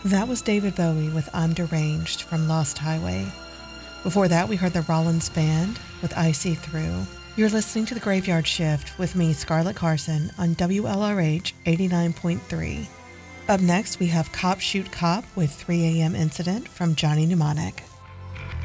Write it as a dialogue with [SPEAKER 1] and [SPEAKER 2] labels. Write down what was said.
[SPEAKER 1] That was David Bowie with I'm Deranged from Lost Highway. Before that, we heard the Rollins Band with I See Through. You're listening to The Graveyard Shift with me, Scarlett Carson, on WLRH 89.3. Up next, we have Cop Shoot Cop with 3 a.m. Incident from Johnny Mnemonic.